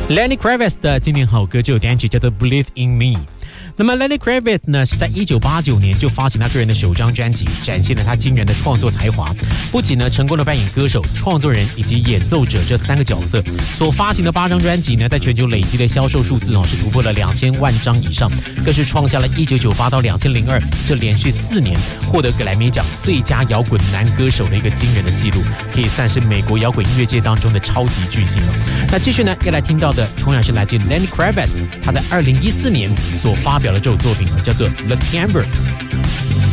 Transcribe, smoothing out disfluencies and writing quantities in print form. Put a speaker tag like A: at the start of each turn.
A: Lenny Kravitz 的经典好歌就有单曲叫做 Believe in Me。那么 Lenny Kravitz 呢是在1989年就发行他个人的首张专辑，展现了他惊人的创作才华。不仅呢成功的扮演歌手、创作人以及演奏者这3个角色，所发行的8张专辑呢，在全球累积的销售数字是突破了2000万张以上，更是创下了1998到2002这连续4年获得格莱美奖最佳摇滚男歌手的一个惊人的记录，可以算是美国摇滚音乐界当中的超级巨星了。那继续呢要来听到的同样是来自 Lenny Kravitz， 他在2014年所发表的这首作品叫做 The Camber。